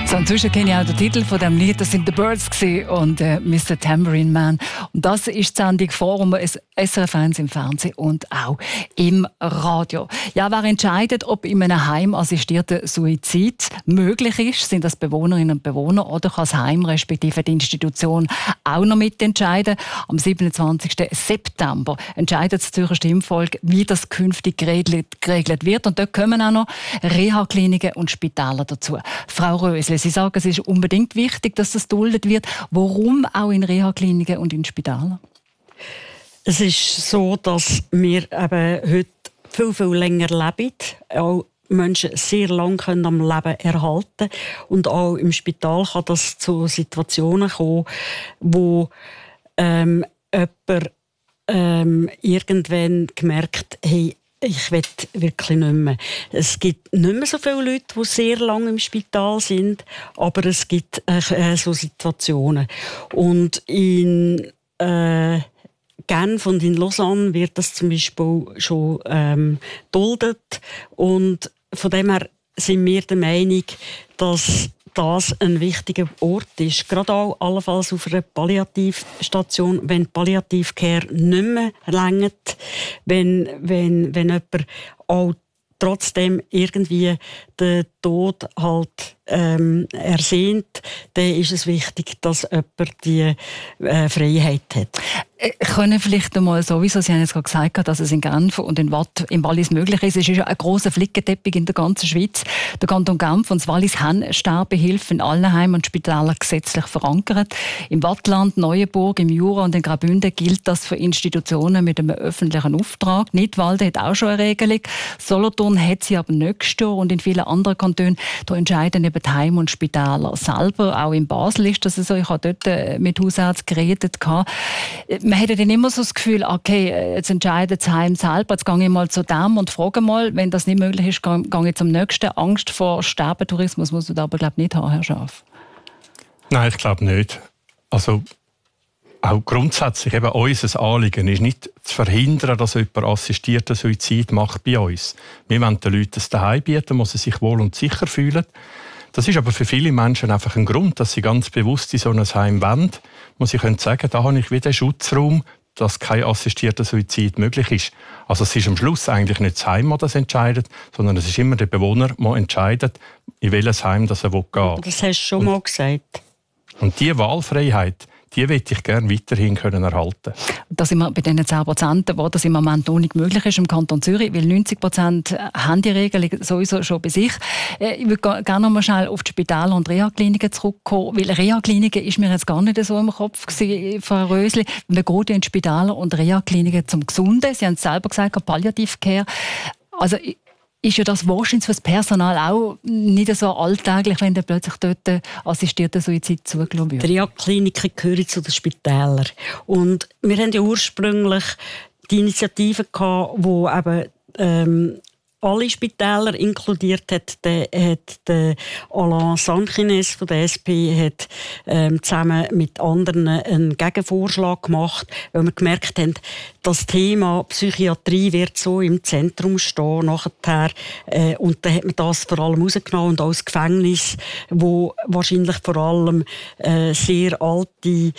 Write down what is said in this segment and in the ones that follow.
So, inzwischen kenne ich auch den Titel von dem Lied. Das sind The Birds und Mr. Tambourine Man. Und das ist die Sendung Forum SRF 1 im Fernsehen und auch im Radio. Ja, wer entscheidet, ob in einem Heim assistierter Suizid möglich ist? Sind das Bewohnerinnen und Bewohner oder kann das Heim respektive die Institution auch noch mitentscheiden? Am 27. September entscheidet das Zürcher Stimmvolk, wie das künftig geregelt wird. Und dort kommen auch noch Reha-Kliniken und Spitäler dazu. Frau Rösle, Sie sagen, es ist unbedingt wichtig, dass das geduldet wird. Warum auch in Reha-Kliniken und in Spitälern? Es ist so, dass wir eben heute viel, viel länger leben. Auch Menschen sehr lange am Leben erhalten können. Und auch im Spital kann das zu Situationen kommen, wo jemand irgendwann gemerkt hat, hey, ich will wirklich nicht mehr. Es gibt nicht mehr so viele Leute, die sehr lange im Spital sind, aber es gibt so Situationen. Und in Genf und in Lausanne wird das zum Beispiel schon duldet. Und von dem her sind wir der Meinung, dass das ein wichtiger Ort ist. Gerade auch allenfalls auf einer Palliativstation, wenn Palliativcare nicht mehr reicht, wenn jemand auch trotzdem irgendwie den Tod halt ersehnt, dann ist es wichtig, dass jemand die Freiheit hat. Können vielleicht einmal sowieso, Sie haben jetzt gerade gesagt, dass es in Genf und in Watt, im Wallis möglich ist. Es ist ja ein grosser Flickenteppich in der ganzen Schweiz. Der Kanton Genf und das Wallis haben Sterbehilfe in allen Heimen und Spitälern gesetzlich verankert. Im Wattland, Neuenburg, im Jura und in Graubünden gilt das für Institutionen mit einem öffentlichen Auftrag. Nidwalden hat auch schon eine Regelung. Solothurn hat sie aber nicht und in vielen anderen Kantonen da entscheiden eben die Heim- und Spitäler selber. Auch in Basel ist das so. Ich habe dort mit Hausärzten geredet. Man hätte dann immer so das Gefühl, okay, jetzt entscheidet das Heim selber, jetzt gehe ich mal zu dem und frage mal, wenn das nicht möglich ist, gehe ich zum nächsten. Angst vor Sterbetourismus muss man da aber, glaube ich, nicht haben, Herr Schaaf. Nein, ich glaube nicht. Also auch grundsätzlich eben unser Anliegen ist nicht zu verhindern, dass jemand assistierten Suizid macht bei uns. Wir wollen den Leuten das daheim bieten, wo sie sich wohl und sicher fühlen. Das ist aber für viele Menschen einfach ein Grund, dass sie ganz bewusst in so ein Heim wollen, wo sie können sagen, da habe ich wieder einen Schutzraum, dass kein assistierter Suizid möglich ist. Also es ist am Schluss eigentlich nicht das Heim, das entscheidet, sondern es ist immer der Bewohner, der entscheidet, in welches Heim er gehen will. Das hast du schon mal gesagt. Und diese Wahlfreiheit, die möchte ich gerne weiterhin erhalten. Das sind wir bei den 10%, wo das im Moment noch nicht möglich ist im Kanton Zürich, weil 90% haben die Regelung sowieso schon bei sich. Ich würde gerne noch mal schnell auf die Spitäler und Reha-Kliniken zurückkommen, weil Reha-Kliniken ist mir jetzt gar nicht so im Kopf gewesen, Frau Rösli. Man geht in die Spitäler und Reha-Kliniken zum Gesunden. Sie haben es selber gesagt, Palliativcare. Also ist ja das wahrscheinlich für das Personal auch nicht so alltäglich, wenn dann plötzlich dort assistierter Suizid zugelassen wird? Die Reha-Kliniken gehören zu den Spitälern. Und wir haben ja ursprünglich die Initiative gehabt, wo eben alle Spitäler inkludiert hat. Der Alain Sanchines von der SP hat zusammen mit anderen einen Gegenvorschlag gemacht, weil wir gemerkt haben, das Thema Psychiatrie wird so im Zentrum stehen nachher. Und dann hat man das vor allem rausgenommen und auch das Gefängnis, wo wahrscheinlich vor allem sehr alte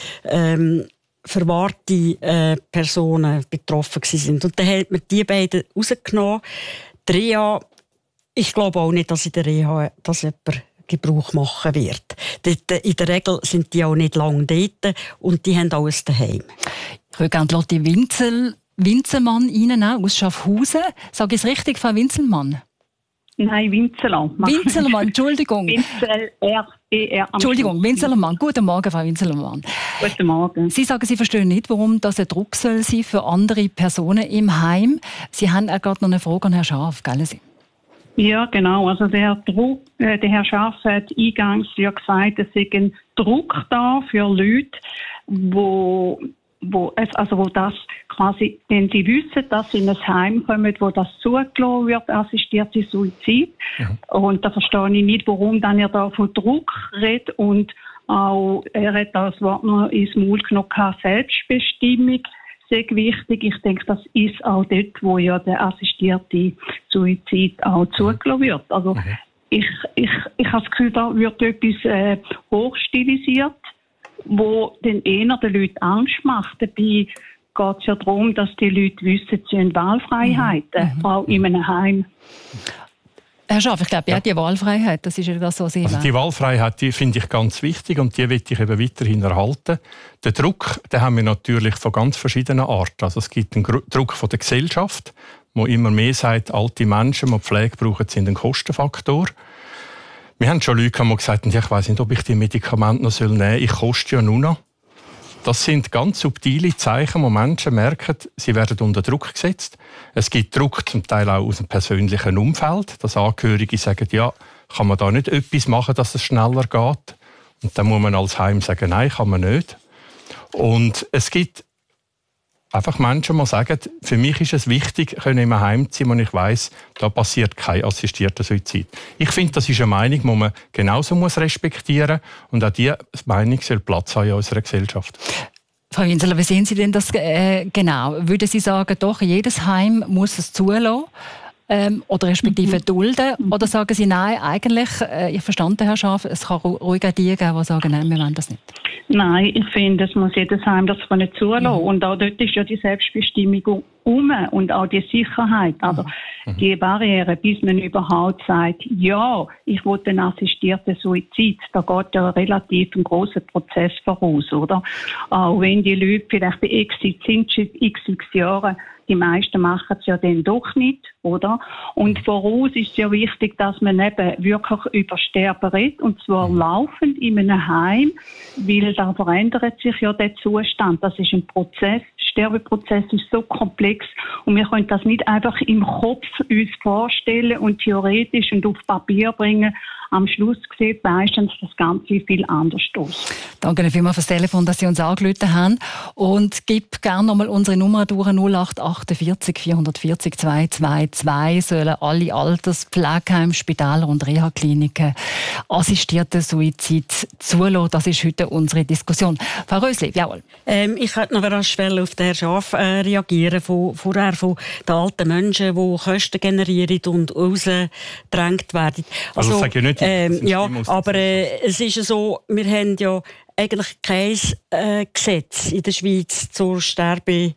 verwahrte Personen betroffen sind. Und dann hat man die beiden rausgenommen. Die Reha, ich glaube auch nicht, dass in der Reha dass jemand Gebrauch machen wird. In der Regel sind die auch nicht lange dort und die haben alles daheim. Ich würde gerne Lotti Winzelmann Ihnen auch aus Schaffhausen. Sage ich es richtig, Frau Winzelmann? Nein, Winzeler. Winzelmann, Entschuldigung. Winzel-R-E-R. Entschuldigung, Winzelmann. Guten Morgen, Frau Winzelmann. Guten Morgen. Sie sagen, Sie verstehen nicht, warum das ein Druck soll sein für andere Personen im Heim. Sie haben auch gerade noch eine Frage an Herrn Schaaf, gell? Ja, genau. Also der Druck, der Herr Schaaf hat eingangs ja gesagt, es sei ein Druck da für Leute, wo das quasi, wenn sie wissen, dass sie in ein Heim kommen, wo das zugelassen wird, assistierte Suizid. Ja. Und da verstehe ich nicht, warum dann er da von Druck redet und auch, er hat das Wort noch ins Maul genommen, Selbstbestimmung sehr wichtig. Ich denke, das ist auch dort, wo ja der assistierte Suizid auch zugelassen wird. Also ich habe das Gefühl, da wird etwas hochstilisiert, wo den eher den Leuten Angst macht. Dabei geht es ja darum, dass die Leute wissen, sie haben Wahlfreiheiten, auch in einem Heim. Herr Schaaf, ich glaube, die Wahlfreiheit, das ist ja das, was Sie also die Wahlfreiheit, die finde ich ganz wichtig und die will ich eben weiterhin erhalten. Den Druck, den haben wir natürlich von ganz verschiedenen Arten. Also es gibt einen Druck von der Gesellschaft, wo immer mehr sagt, alte Menschen, die Pflege brauchen, sind ein Kostenfaktor. Wir haben schon Leute, die gesagt haben, ich weiss nicht, ob ich die Medikamente noch nehmen soll, ich koste ja nur noch. Das sind ganz subtile Zeichen, wo Menschen merken, sie werden unter Druck gesetzt. Es gibt Druck zum Teil auch aus dem persönlichen Umfeld, dass Angehörige sagen, ja, kann man da nicht etwas machen, dass es schneller geht? Und dann muss man als Heim sagen, nein, kann man nicht. Und es gibt einfach Menschen, die sagen, für mich ist es wichtig, können in einem Heim zu sein, wo ich weiss, da passiert kein assistierter Suizid. Ich finde, das ist eine Meinung, die man genauso respektieren muss. Und auch diese Meinung soll Platz haben in unserer Gesellschaft. Frau Winseler, wie sehen Sie denn das genau? Würden Sie sagen, doch, jedes Heim muss es zulassen? Oder respektive dulden? Oder sagen Sie, nein, eigentlich, ich verstand Herr Schaaf, es kann ruhig auch die geben, die sagen, nein, wir wollen das nicht? Nein, ich finde, es muss jedes Heim das nicht zulassen. Und auch dort ist ja die Selbstbestimmung und auch die Sicherheit. Also die Barriere, bis man überhaupt sagt, ja, ich will einen assistierten Suizid, da geht ja relativ ein grosser Prozess voraus, oder? Auch wenn die Leute vielleicht bei Exit sind, x Jahren, die meisten machen es ja dann doch nicht, oder? Und voraus ist es ja wichtig, dass man eben wirklich über Sterben redet, und zwar laufend in einem Heim, weil da verändert sich ja der Zustand. Das ist ein Prozess. Der Sterbeprozess ist so komplex und wir können das nicht einfach im Kopf uns vorstellen und theoretisch und auf Papier bringen. Am Schluss sieht meistens das Ganze viel anders aus. Danke vielmals fürs Telefon, dass Sie uns angerufen haben. Und gib gerne nochmal unsere Nummer durch, 0848 440 222. Sollen alle Alterspflegeheime, Spitäler und Reha-Kliniken assistierten Suizid zulassen? Das ist heute unsere Diskussion. Frau Rösli, jawohl. Ich wollte noch rasch auf den Herrn Schaaf reagieren, vorher von den alten Menschen, die Kosten generieren und rausgedrängt werden. Also das sage ich nicht. Ja, aber es ist so, wir haben ja eigentlich kein Gesetz in der Schweiz zur Sterbehilfe,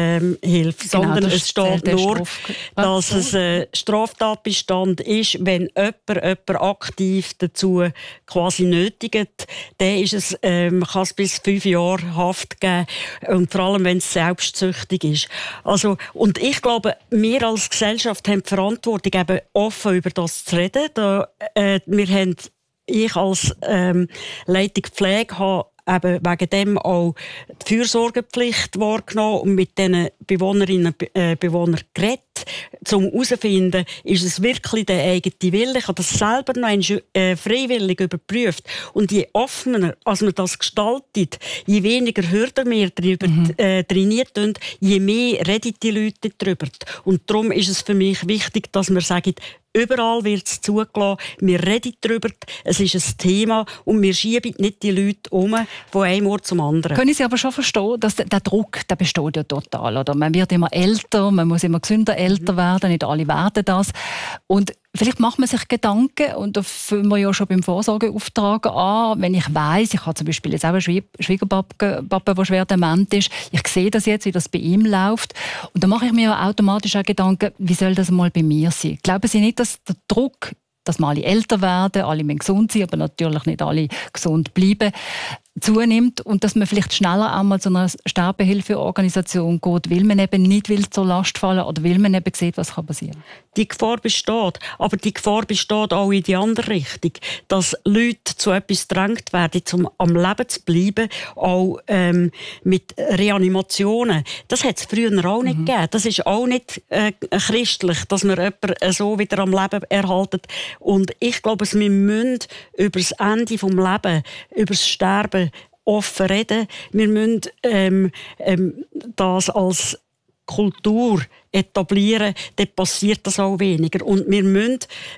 sondern es steht nur, dass es ein Straftatbestand ist, wenn jemand aktiv dazu quasi nötigt, dann ist es, kann es bis 5 Jahre Haft geben, und vor allem, wenn es selbstsüchtig ist. Also, und ich glaube, wir als Gesellschaft haben die Verantwortung, eben offen über das zu reden. Ich als Leitung Pflege habe eben wegen dem auch die Fürsorgepflicht wahrgenommen und mit diesen Bewohnerinnen und Bewohnern geredet, um herauszufinden, ist es wirklich der eigene Wille. Ich habe das selber noch freiwillig überprüft. Und je offener als man das gestaltet, je weniger Hürden wir darüber trainiert tun, je mehr reden die Leute darüber. Und darum ist es für mich wichtig, dass wir sagen, überall wird es zugelassen, wir reden darüber, es ist ein Thema und wir schieben nicht die Leute von einem Ort zum anderen. Können Sie aber schon verstehen, dass der Druck, der besteht ja total, oder? Man wird immer älter, man muss immer gesünder älter werden, nicht alle werden das. Und vielleicht macht man sich Gedanken, und da fangen wir ja schon beim Vorsorgeauftrag an, wenn ich weiss, ich habe zum Beispiel jetzt auch einen Schwiegerpapa, der schwer dement ist, ich sehe das jetzt, wie das bei ihm läuft, und dann mache ich mir automatisch auch Gedanken, wie soll das mal bei mir sein? Glauben Sie nicht, dass der Druck, dass wir alle älter werden, alle müssen gesund sein, aber natürlich nicht alle gesund bleiben, zunimmt und dass man vielleicht schneller einmal zu einer Sterbehilfeorganisation geht, weil man eben nicht will zur Last fallen oder weil man eben sieht, was passieren kann? Die Gefahr besteht, aber die Gefahr besteht auch in die andere Richtung, dass Leute zu etwas gedrängt werden, um am Leben zu bleiben, auch mit Reanimationen. Das hat es früher auch nicht gegeben. Das ist auch nicht christlich, dass man jemanden so wieder am Leben erhalten. Und ich glaube, wir müssen über das Ende des Lebens, über das Sterben offen reden. Wir müssen das als Kultur etablieren, dann passiert das auch weniger. Und wir müssen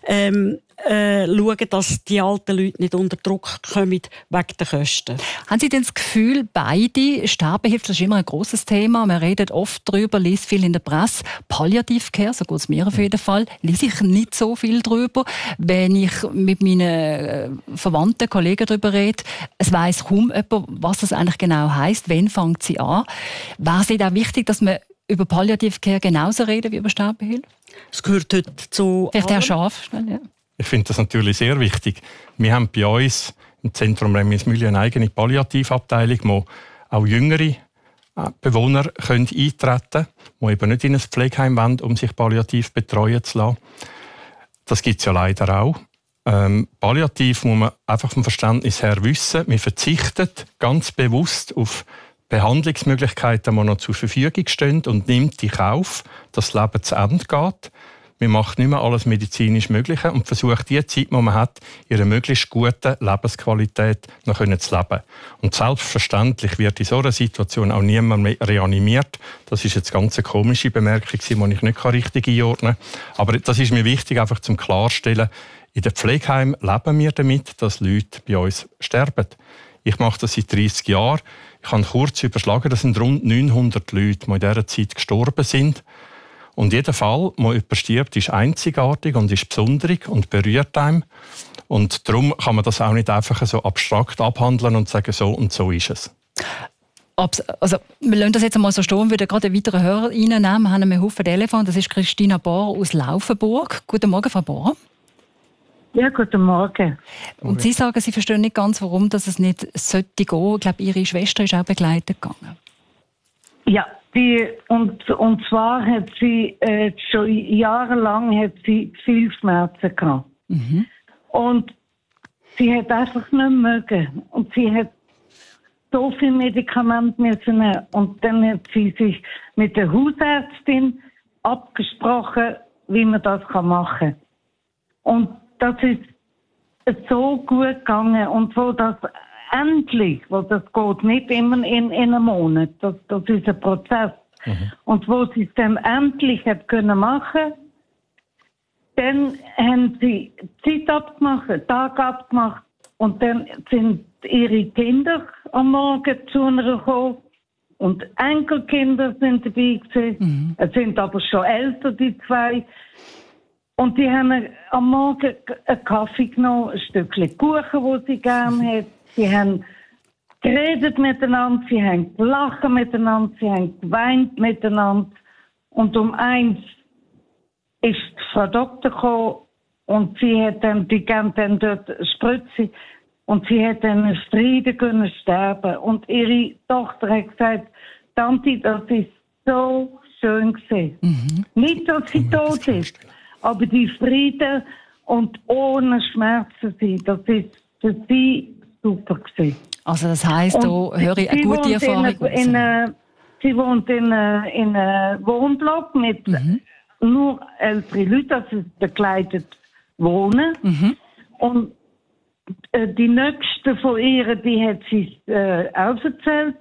schauen, dass die alten Leute nicht unter Druck kommen wegen der Kosten. Haben Sie denn das Gefühl, beide Sterbehilfe, das ist immer ein grosses Thema, man redet oft darüber, liest viel in der Presse, Palliativcare, so geht es mir auf jeden Fall, lese ich nicht so viel darüber. Wenn ich mit meinen Verwandten, Kollegen darüber rede, es weiss kaum jemand, was das eigentlich genau heisst, wann fängt sie an. Wäre es nicht auch wichtig, dass man über Palliativcare genauso reden wie über Sterbehilfe? Es gehört heute zu... Vielleicht Herr Schaaf, ja. Ich finde das natürlich sehr wichtig. Wir haben bei uns im Zentrum Remismühle eine eigene Palliativabteilung, wo auch jüngere Bewohner können eintreten können, die eben nicht in ein Pflegeheim wollen, um sich palliativ betreuen zu lassen. Das gibt es ja leider auch. Palliativ muss man einfach vom Verständnis her wissen, man verzichtet ganz bewusst auf Behandlungsmöglichkeiten, die noch zur Verfügung stehen und nimmt in Kauf, dass das Leben zu Ende geht. Man macht nicht mehr alles medizinisch Mögliche und versucht, die Zeit, die man hat, in einer möglichst guten Lebensqualität noch zu leben. Und selbstverständlich wird in so einer Situation auch niemand mehr reanimiert. Das ist jetzt ganz eine komische Bemerkung, die ich nicht richtig einordnen kann. Aber das ist mir wichtig, einfach zum Klarstellen. In den Pflegeheimen leben wir damit, dass Leute bei uns sterben. Ich mache das seit 30 Jahren. Ich kann kurz überschlagen, das sind rund 900 Leute, die in dieser Zeit gestorben sind. Und jeder Fall, wo jemand stirbt, ist einzigartig und ist besonderig und berührt einem. Und darum kann man das auch nicht einfach so abstrakt abhandeln und sagen, so und so ist es. Also, wir lassen das jetzt einmal so stehen und würden gerade einen weiteren Hörer reinnehmen. Wir haben einen Haufen Telefon. Das ist Christina Bohr aus Laufenburg. Guten Morgen, Frau Bohr. Ja, guten Morgen. Und Sie sagen, Sie verstehen nicht ganz, warum das es nicht sollte gehen. Ich glaube, Ihre Schwester ist auch begleitet gegangen. Ja, und zwar hat sie schon jahrelang hat sie viel Schmerzen gehabt. Mhm. Und sie hat einfach nicht mögen. Und sie hat so viel Medikamente müssen nehmen. Und dann hat sie sich mit der Hausärztin abgesprochen, wie man das machen kann. Und das ist so gut gegangen. Und wo das endlich, weil das geht nicht immer in einem Monat, das ist ein Prozess. Mhm. Und wo sie es dann endlich können machen, dann haben sie Zeit abgemacht, Tag abgemacht und dann sind ihre Kinder am Morgen zu einer gekommen und Enkelkinder sind dabei gewesen. Mhm. Es sind aber schon älter, die zwei. Und die haben am Morgen einen Kaffee genommen, ein Stückchen Kuchen, das sie gerne hat. Sie haben geredet miteinander, sie haben gelacht miteinander, sie haben geweint miteinander. Und um 1 ist die Frau Doktor gekommen und sie hat dann, die geben dann dort Spritze und sie hat dann in Frieden können sterben. Und ihre Tochter hat gesagt, Tante, das ist so schön gewesen. Mhm. Nicht, dass sie tot ist, aber die Frieden und ohne Schmerzen sein, das ist für sie super gewesen. Also das heisst, da höre ich eine gute Erfahrung sie wohnt in einem Wohnblock mit nur ältere Leuten, also begleitet wohnen. Mhm. Und die nächste von ihr, die hat sie auch erzählt.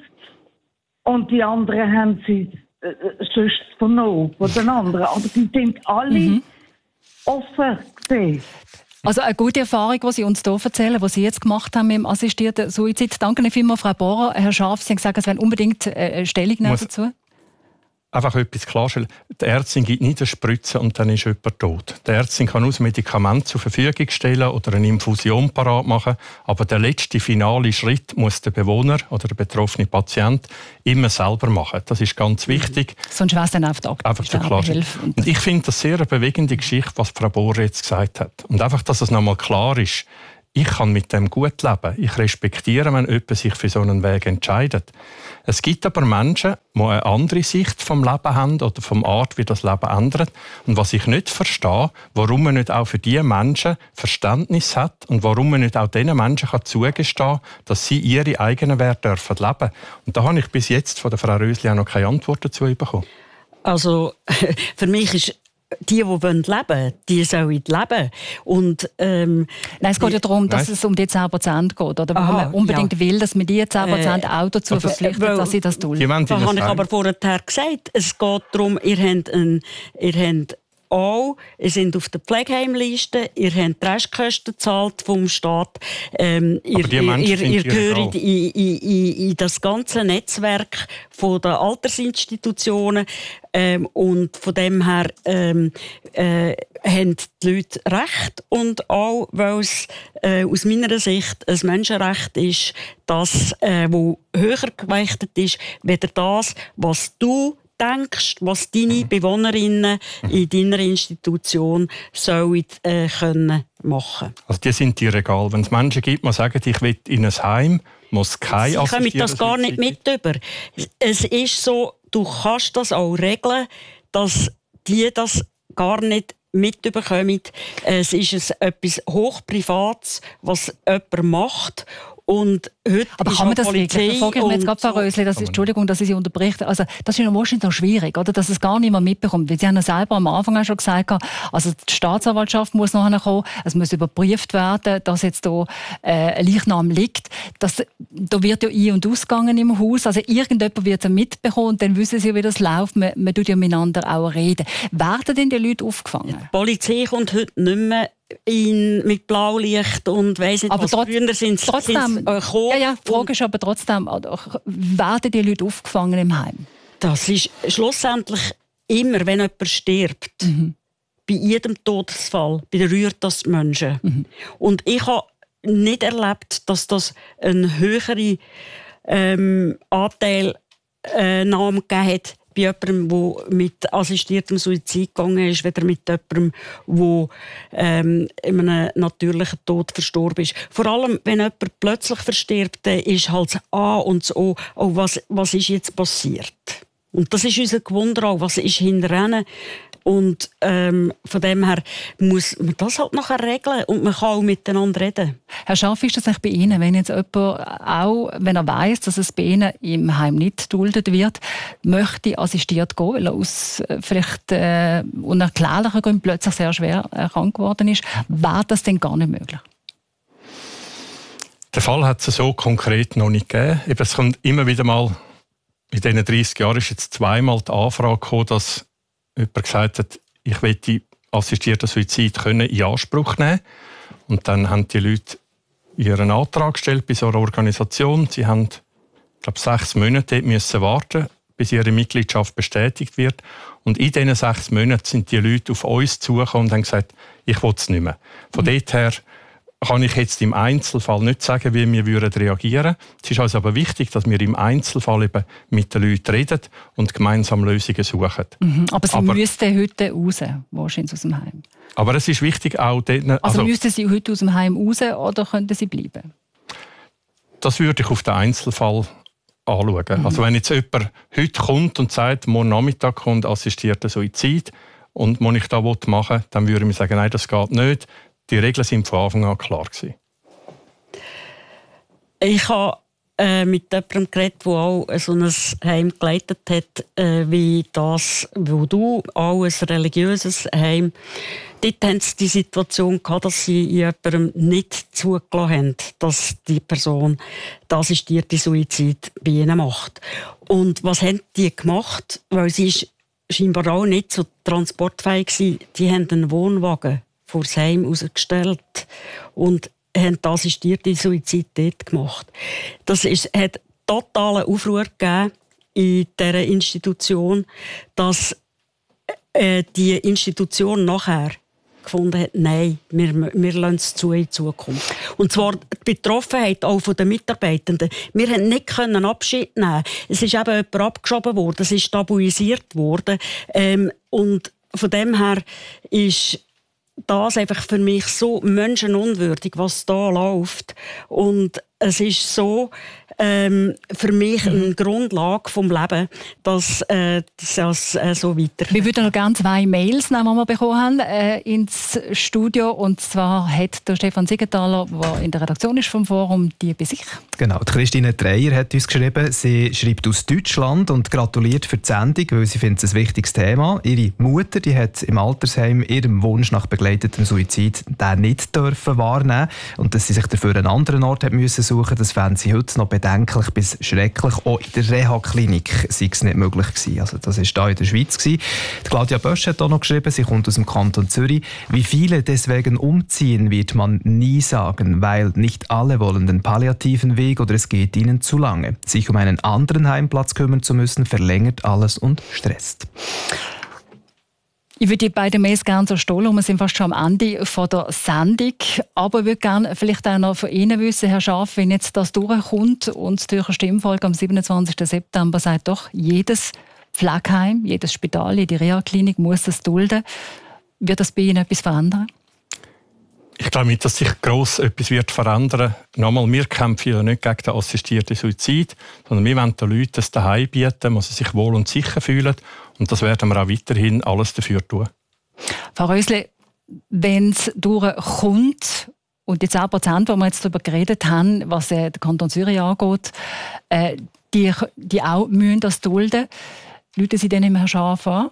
Und die anderen haben sie sonst vernommen von den anderen. Aber die sind alle offen gewesen. Also eine gute Erfahrung, die Sie uns hier erzählen, die Sie jetzt gemacht haben mit dem assistierten Suizid. Danke Ihnen vielmals, Frau Bohrer. Herr Schaaf, Sie haben gesagt, Sie wollen unbedingt Stellung nehmen dazu. Einfach etwas klarstellen. Die Ärztin gibt nicht eine Spritze und dann ist jemand tot. Die Ärztin kann uns Medikamente zur Verfügung stellen oder eine Infusion parat machen, aber der letzte finale Schritt muss der Bewohner oder der betroffene Patient immer selber machen. Das ist ganz wichtig. Sonst wäre es dann auf der Aktivstellung. Und ich finde das sehr eine bewegende Geschichte, was Frau Bohr jetzt gesagt hat. Und einfach, dass es nochmal klar ist, ich kann mit dem gut leben. Ich respektiere, wenn jemand sich für so einen Weg entscheidet. Es gibt aber Menschen, die eine andere Sicht vom Leben haben oder vom Art, wie das Leben ändert. Und was ich nicht verstehe, warum man nicht auch für diese Menschen Verständnis hat und warum man nicht auch diesen Menschen zugestehen kann, dass sie ihre eigenen Werte leben dürfen. Und da habe ich bis jetzt von der Frau Rösli auch noch keine Antwort dazu bekommen. Also für mich ist die leben wollen, die sollen leben. Und, nein, es geht ja darum, dass es um die 10% geht. Oder wo man unbedingt will, dass man die 10% auch dazu verpflichtet, dass sie das tun. Das habe ich aber vorher gesagt. Es geht darum, ihr habt ihr seid auf der Pflegeheimliste, ihr habt die Restkosten gezahlt vom Staat, ihr gehört in das ganze Netzwerk von den Altersinstitutionen und von dem her haben die Leute Recht und auch, weil es aus meiner Sicht ein Menschenrecht ist, das, wo höher gewichtet ist, weder das, was du denkst, was deine Bewohnerinnen in deiner Institution sollen können machen. Also die sind dir egal. Wenn es Menschen gibt, die sagen, ich will in ein Heim, muss kein Assistiertes. Sie kommen das gar nicht mit über. Es ist so, du kannst das auch regeln, dass die das gar nicht mitbekommen. Es ist etwas Hochprivates, was jemand macht. Und heute aber kann man das wirklich? Frage ich mir jetzt gerade, Frau Rösli, Entschuldigung, dass ich Sie unterbreche. Also, das ist ja wahrscheinlich so schwierig, oder? Dass es gar niemand mitbekommt. Weil Sie haben ja selber am Anfang auch schon gesagt, also die Staatsanwaltschaft muss nachher kommen, es muss überprüft werden, dass jetzt da ein Leichnam liegt. Da wird ja ein- und ausgegangen im Haus. Also irgendjemand wird es mitbekommen und dann wissen Sie, wie das läuft. Man tut ja miteinander auch reden. Werden denn die Leute aufgefangen? Die Polizei kommt heute nicht mehr mit Blaulicht und weiss nicht, aber was früher sind trotzdem, die Frage ist aber trotzdem, werden die Leute aufgefangen im Heim? Das ist schlussendlich immer, wenn jemand stirbt, bei jedem Todesfall berührt das die Menschen. Und ich habe nicht erlebt, dass das einen höheren Anteil Namen gegeben hat, bei jemandem, der mit assistiertem Suizid gegangen ist, weder mit jemandem, der in einem natürlichen Tod verstorben ist. Vor allem, wenn jemand plötzlich verstirbt, dann ist halt das A und das O, was ist jetzt passiert? Und das ist unser Gewunder auch, was ist hinterher. Und von dem her muss man das halt nachher regeln und man kann auch miteinander reden. Herr Scharf, ist das nicht bei Ihnen, wenn jetzt jemand, auch wenn er weiss, dass es bei Ihnen im Heim nicht geduldet wird, möchte assistiert gehen, weil er aus vielleicht unerklärlichen Gründen plötzlich sehr schwer krank geworden ist, wäre das denn gar nicht möglich? Der Fall hat es so konkret noch nicht gegeben. Es kommt immer wieder mal, in diesen 30 Jahren ist jetzt zweimal die Anfrage gekommen, dass jemand gesagt hat, ich möchte assistierten Suizid in Anspruch nehmen. Und dann haben die Leute ihren Antrag gestellt bei so einer Organisation. Sie haben, ich glaube, 6 Monate müssen warten, bis ihre Mitgliedschaft bestätigt wird. Und in diesen 6 Monaten sind die Leute auf uns zugekommen und haben gesagt, ich will es nicht mehr. Von dort her kann ich jetzt im Einzelfall nicht sagen, wie wir reagieren würden. Es ist also aber wichtig, dass wir im Einzelfall eben mit den Leuten reden und gemeinsam Lösungen suchen. Aber Sie müssten heute raus, wahrscheinlich aus dem Heim. Aber es ist wichtig auch... Also müssten Sie heute aus dem Heim raus oder könnten Sie bleiben? Das würde ich auf den Einzelfall anschauen. Also wenn jetzt jemand heute kommt und sagt, morgen Nachmittag kommt assistierter Suizid und was ich da machen will, dann würde ich mir sagen, nein, das geht nicht. Die Regeln sind von Anfang an klar gewesen. Ich habe mit jemandem geredet, der auch so ein Heim geleitet hat, wie das, wo du, auch ein religiöses Heim. Dort hatten sie die Situation gehabt, dass sie jemandem nicht zugelassen haben, dass die Person den assistierten Suizid bei ihnen macht. Und was haben die gemacht? Weil sie ist scheinbar auch nicht so transportfähig war. Die haben einen Wohnwagen vor das Heim rausgestellt und haben den assistierten Suizid dort gemacht. Hat totalen Aufruhr gegeben in dieser Institution, dass die Institution nachher gefunden hat, nein, wir lassen es zu in Zukunft. Und zwar die Betroffenheit auch von den Mitarbeitenden. Wir konnten nicht Abschied nehmen. Es ist eben jemand abgeschoben worden, es ist tabuisiert worden. Und von dem her ist das einfach für mich so menschenunwürdig, was da läuft. Und es ist so für mich eine Grundlage vom Leben, dass das so weitergeht. Wir würden noch gerne 2 Mails nehmen, die wir bekommen haben, ins Studio. Und zwar hat der Stefan Siegenthaler, der in der Redaktion ist vom Forum, die bei sich. Genau, die Christine Dreyer hat uns geschrieben, sie schreibt aus Deutschland und gratuliert für die Sendung, weil sie findet es ein wichtiges Thema. Ihre Mutter, die hat im Altersheim ihrem Wunsch nach begleitetem Suizid den nicht dürfen wahrnehmen und dass sie sich dafür einen anderen Ort hat müssen suchen, das fände sie heute noch bedenklich bis schrecklich. Auch in der Reha-Klinik sei es nicht möglich gewesen. Also das war da in der Schweiz gewesen. Die Claudia Bösch hat auch noch geschrieben, sie kommt aus dem Kanton Zürich. Wie viele deswegen umziehen, wird man nie sagen, weil nicht alle wollen den palliativen Weg oder es geht ihnen zu lange. Sich um einen anderen Heimplatz kümmern zu müssen, verlängert alles und stresst. Ich würde die beiden Mails gerne so stehen. Wir sind fast schon am Ende von der Sendung. Aber ich würde gerne vielleicht auch noch von Ihnen wissen, Herr Schaaf, wenn jetzt das durchkommt und das Zürcher Stimmvolk am 27. September sagt, doch, jedes Pflegeheim, jedes Spital, jede Reha-Klinik muss das dulden. Wird das bei Ihnen etwas verändern? Ich glaube nicht, dass sich gross etwas wird verändern wird. Nochmal, wir kämpfen ja nicht gegen den assistierten Suizid, sondern wir wollen den Leuten das daheim bieten, wo sie sich wohl und sicher fühlen. Und das werden wir auch weiterhin alles dafür tun. Frau Rösle, wenn es durchkommt, und die 10%, wo wir jetzt darüber geredet haben, was den Kanton Zürich angeht, die auch müssen das dulden, Leute Sie dann im Herrn Schaaf an?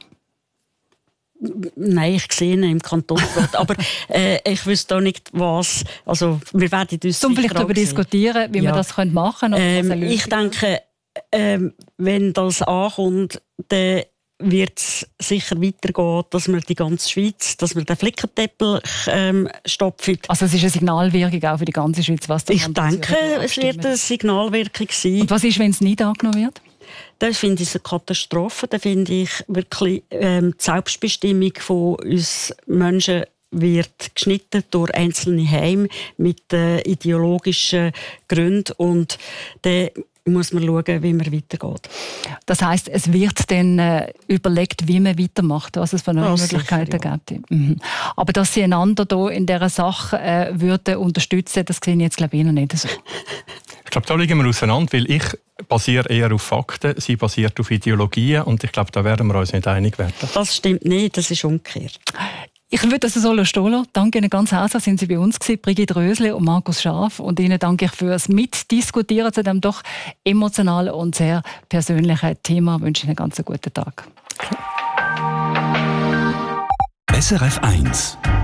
Nein, ich sehe ihn im Kantonsrat, aber ich wüsste auch nicht, was. Also, wir werden uns vielleicht darüber diskutieren, wie wir das machen können. Ich denke, wenn das ankommt, dann wird es sicher weitergehen, dass wir die ganze Schweiz, dass wir den Flickenteppich stopfen. Also es ist eine Signalwirkung auch für die ganze Schweiz, was da Ich denke, es wird eine Signalwirkung sein. Und was ist, wenn es nicht angenommen wird? Das finde ich eine Katastrophe. Da finde ich wirklich, die Selbstbestimmung von uns Menschen wird geschnitten durch einzelne Heime mit ideologischen Gründen. Und dann muss man schauen, wie man weitergeht. Das heisst, es wird dann überlegt, wie man weitermacht, was es für neue Möglichkeiten gibt. Mhm. Aber dass Sie einander hier in dieser Sache würden unterstützen, das sehe ich jetzt, glaube ich, noch nicht so. Ich glaube, da liegen wir auseinander, weil ich basiere eher auf Fakten, sie basiert auf Ideologien und ich glaube, da werden wir uns nicht einig werden. Das stimmt nicht, das ist umgekehrt. Ich würde das so stehen lassen. Danke Ihnen ganz herzlich, sind Sie bei uns gewesen, Brigitte Rösle und Markus Schaaf. Und Ihnen danke ich fürs Mitdiskutieren zu diesem doch emotionalen und sehr persönlichen Thema. Ich wünsche Ihnen einen ganz guten Tag. SRF 1